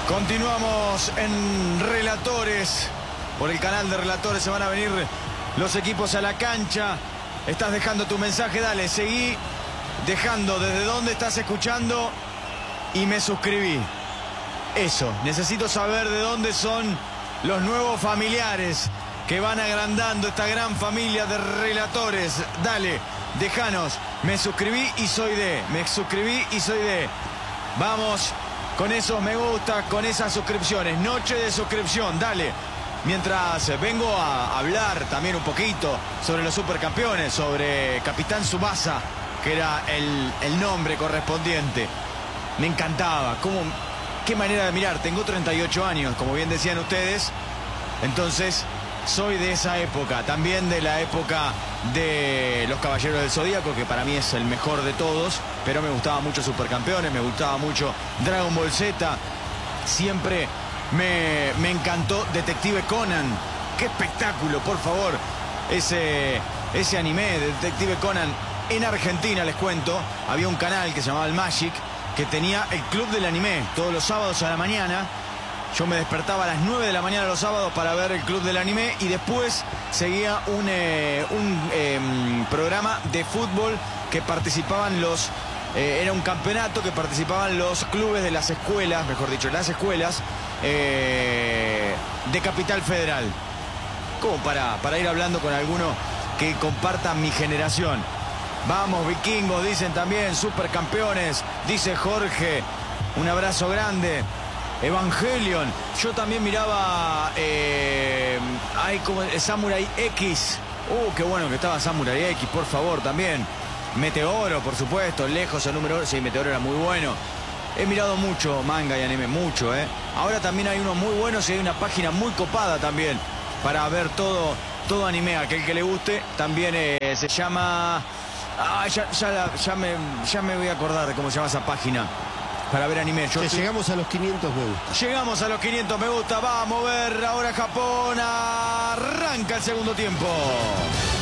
Continuamos en Relatores. Por el canal de Relatores se van a venir los equipos a la cancha. Estás dejando tu mensaje, dale, seguí dejando desde dónde estás escuchando y me suscribí. Eso, necesito saber de dónde son los nuevos familiares que van agrandando esta gran familia de Relatores. Dale, déjanos, me suscribí y soy de, me suscribí y soy de. Vamos con esos me gusta, con esas suscripciones, noche de suscripción, dale. Mientras vengo a hablar también un poquito sobre los supercampeones, sobre Capitán Tsubasa, que era el nombre correspondiente. Me encantaba, qué manera de mirar. Tengo 38 años, como bien decían ustedes, entonces soy de esa época, también de la época de los Caballeros del Zodíaco, que para mí es el mejor de todos, pero me gustaba mucho Supercampeones, me gustaba mucho Dragon Ball Z, siempre me encantó Detective Conan. ¡Qué espectáculo, por favor! Ese anime de Detective Conan en Argentina, les cuento, había un canal que se llamaba el Magic, que tenía el Club del Anime todos los sábados a la mañana. Yo me despertaba a las 9 de la mañana los sábados para ver el Club del Anime y después seguía un programa de fútbol que participaban era un campeonato que participaban los clubes de las escuelas, mejor dicho, las escuelas de Capital Federal. Como para ir hablando con alguno que comparta mi generación. Vamos, vikingos, dicen también, supercampeones, dice Jorge. Un abrazo grande. Evangelion, yo también miraba como Samurai X. Qué bueno que estaba Samurai X, por favor, también. Meteoro, por supuesto, lejos el número. Sí, Meteoro era muy bueno. He mirado mucho manga y anime, mucho, ¿eh? Ahora también hay unos muy buenos y hay una página muy copada también para ver todo anime. Aquel que le guste, también se llama... ya me voy a acordar de cómo se llama esa página. Para ver anime. Llegamos a los 500 me gusta. Llegamos a los 500 me gusta. Vamos a ver ahora Japón. Arranca el segundo tiempo.